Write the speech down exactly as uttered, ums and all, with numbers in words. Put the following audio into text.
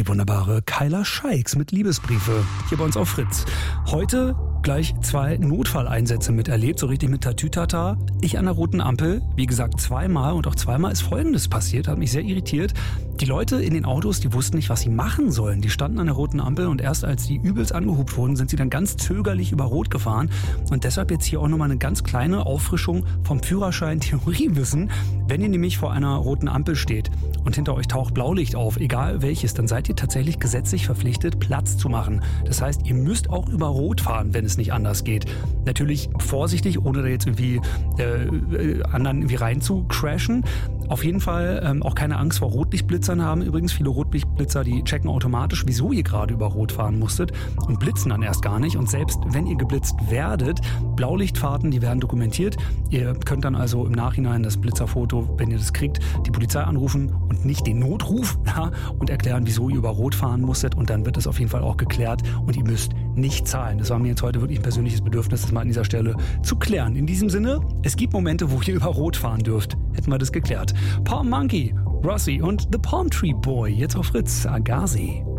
die wunderbare Kyla Scheiks mit Liebesbriefe hier bei uns auf Fritz. Heute gleich zwei Notfalleinsätze miterlebt, so richtig mit Tatütata. Ich an der roten Ampel, wie gesagt zweimal, und auch zweimal ist Folgendes passiert, hat mich sehr irritiert. Die Leute in den Autos, die wussten nicht, was sie machen sollen. Die standen an der roten Ampel und erst als die übelst angehupt wurden, sind sie dann ganz zögerlich über Rot gefahren. Und deshalb jetzt hier auch nochmal eine ganz kleine Auffrischung vom Führerschein Theoriewissen. Wenn ihr nämlich vor einer roten Ampel steht und hinter euch taucht Blaulicht auf, egal welches, dann seid ihr tatsächlich gesetzlich verpflichtet, Platz zu machen. Das heißt, ihr müsst auch über Rot fahren, wenn es nicht anders geht. Natürlich vorsichtig, ohne da jetzt irgendwie äh, anderen irgendwie rein zu crashen. Auf jeden Fall ähm, auch keine Angst vor Rotlichtblitzern haben. Übrigens, viele Rotlichtblitzer, die checken automatisch, wieso ihr gerade über Rot fahren musstet und blitzen dann erst gar nicht. Und selbst wenn ihr geblitzt werdet, Blaulichtfahrten, die werden dokumentiert. Ihr könnt dann also im Nachhinein das Blitzerfoto, wenn ihr das kriegt, die Polizei anrufen und nicht den Notruf, ja, und erklären, wieso ihr über Rot fahren musstet. Und dann wird das auf jeden Fall auch geklärt und ihr müsst nicht zahlen. Das war mir jetzt heute wirklich ein persönliches Bedürfnis, das mal an dieser Stelle zu klären. In diesem Sinne, es gibt Momente, wo ihr über Rot fahren dürft. Hätten wir das geklärt. Palm Monkey, Rossi und The Palm Tree Boy, jetzt auf Fritz, Agassi.